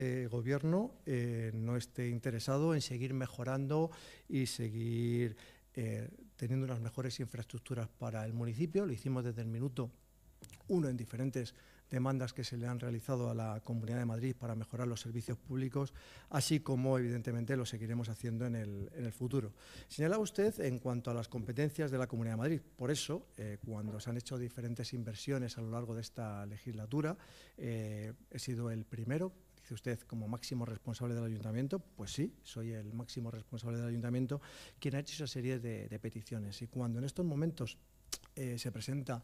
Gobierno no esté interesado en seguir mejorando y seguir teniendo unas mejores infraestructuras para el municipio. Lo hicimos desde el minuto 1 en diferentes demandas que se le han realizado a la Comunidad de Madrid para mejorar los servicios públicos, así como, evidentemente, lo seguiremos haciendo en el futuro. Señalaba usted en cuanto a las competencias de la Comunidad de Madrid. Por eso, cuando se han hecho diferentes inversiones a lo largo de esta legislatura, he sido el primero. Dice usted, como máximo responsable del Ayuntamiento, pues sí, soy el máximo responsable del Ayuntamiento, quien ha hecho esa serie de peticiones. Y cuando en estos momentos se presenta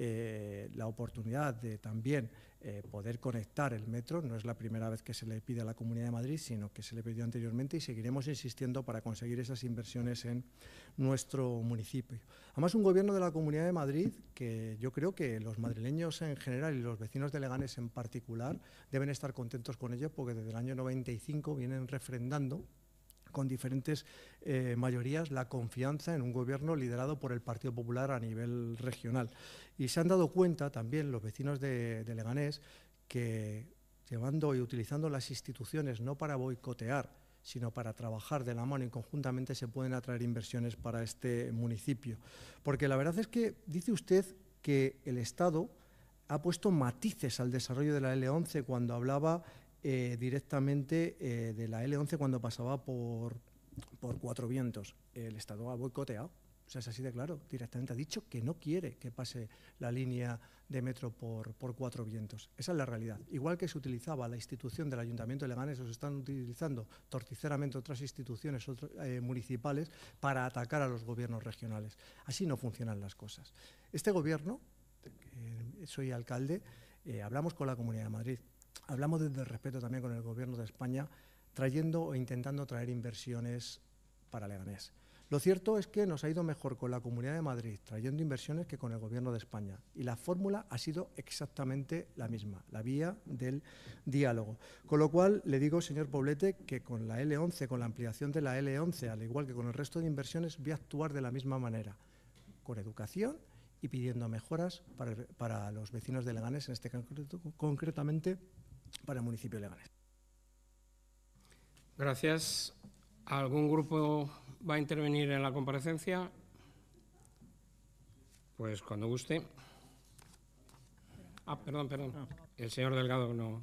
la oportunidad de también poder conectar el metro, no es la primera vez que se le pide a la Comunidad de Madrid, sino que se le pidió anteriormente y seguiremos insistiendo para conseguir esas inversiones en nuestro municipio. Además, un gobierno de la Comunidad de Madrid que yo creo que los madrileños en general y los vecinos de Leganés en particular deben estar contentos con ello, porque desde el año 95 vienen refrendando con diferentes mayorías la confianza en un gobierno liderado por el Partido Popular a nivel regional. Y se han dado cuenta también los vecinos de Leganés que llevando y utilizando las instituciones no para boicotear, sino para trabajar de la mano y conjuntamente se pueden atraer inversiones para este municipio. Porque la verdad es que dice usted que el Estado ha puesto matices al desarrollo de la L11 cuando hablaba directamente de la L11 cuando pasaba por Cuatro Vientos. El Estado ha boicoteado, o sea, es así de claro, directamente ha dicho que no quiere que pase la línea de metro por Cuatro Vientos. Esa es la realidad. Igual que se utilizaba la institución del Ayuntamiento de Leganés, o se están utilizando torticeramente otras instituciones municipales para atacar a los gobiernos regionales. Así no funcionan las cosas. Este gobierno, soy alcalde, hablamos con la Comunidad de Madrid. Hablamos desde el respeto también con el Gobierno de España, trayendo o intentando traer inversiones para Leganés. Lo cierto es que nos ha ido mejor con la Comunidad de Madrid trayendo inversiones que con el Gobierno de España. Y la fórmula ha sido exactamente la misma, la vía del diálogo. Con lo cual, le digo, señor Poblete, que con la L11, con la ampliación de la L11, al igual que con el resto de inversiones, voy a actuar de la misma manera, con educación y pidiendo mejoras para los vecinos de Leganés, en este caso concretamente para el municipio de Leganés. Gracias. ¿Algún grupo va a intervenir en la comparecencia? Pues cuando guste. Perdón. El señor Delgado no.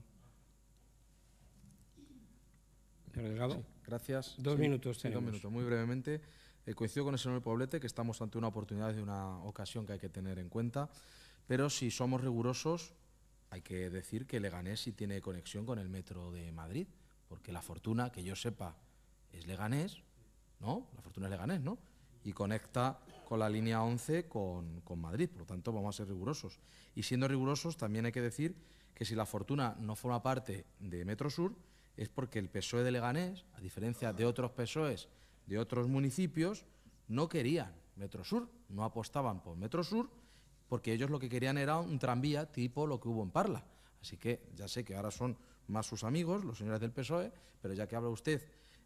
Señor Delgado. Sí, gracias. 2 minutos tenemos. 2 minutos, muy brevemente. Coincido con el señor Poblete que estamos ante una oportunidad y una ocasión que hay que tener en cuenta, pero si somos rigurosos, hay que decir que Leganés sí tiene conexión con el metro de Madrid, porque La Fortuna, que yo sepa, es Leganés, ¿no? La Fortuna es Leganés, ¿no? Y conecta con la línea 11 con Madrid, por lo tanto vamos a ser rigurosos. Y siendo rigurosos también hay que decir que si La Fortuna no forma parte de Metro Sur es porque el PSOE de Leganés, a diferencia de otros PSOEs de otros municipios, no querían Metro Sur, no apostaban por Metro Sur, porque ellos lo que querían era un tranvía tipo lo que hubo en Parla. Así que ya sé que ahora son más sus amigos, los señores del PSOE, pero ya que habla usted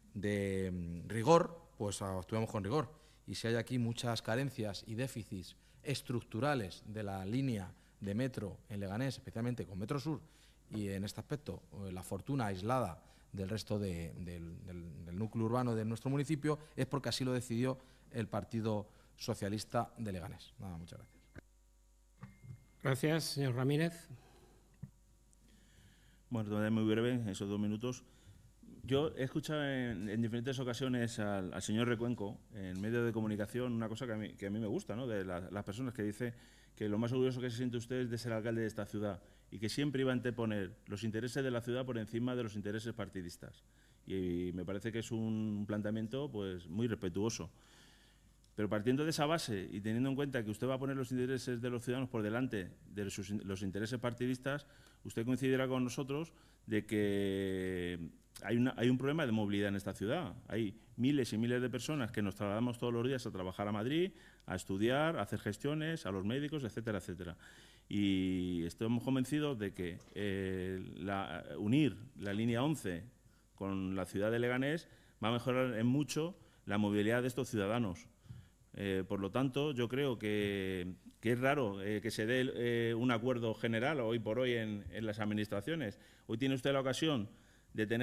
de rigor, pues actuemos con rigor. Y si hay aquí muchas carencias y déficits estructurales de la línea de metro en Leganés, especialmente con Metro Sur, y en este aspecto La Fortuna aislada del resto del núcleo urbano de nuestro municipio, es porque así lo decidió el Partido Socialista de Leganés. Nada, muchas gracias. Gracias, señor Ramírez. Bueno, de manera muy breve, esos 2 minutos. Yo he escuchado en diferentes ocasiones al señor Recuenco, en medios de comunicación, una cosa que a mí me gusta, ¿no? De las personas que dice que lo más orgulloso que se siente usted es de ser alcalde de esta ciudad y que siempre iba a anteponer los intereses de la ciudad por encima de los intereses partidistas. Y me parece que es un planteamiento pues muy respetuoso. Pero partiendo de esa base y teniendo en cuenta que usted va a poner los intereses de los ciudadanos por delante de los intereses partidistas, usted coincidirá con nosotros de que hay un problema de movilidad en esta ciudad. Hay miles y miles de personas que nos trasladamos todos los días a trabajar a Madrid, a estudiar, a hacer gestiones, a los médicos, etcétera, etcétera. Y estamos convencidos de que unir la línea 11 con la ciudad de Leganés va a mejorar en mucho la movilidad de estos ciudadanos. Por lo tanto, yo creo que es raro que se dé un acuerdo general hoy por hoy en las administraciones. Hoy tiene usted la ocasión de tener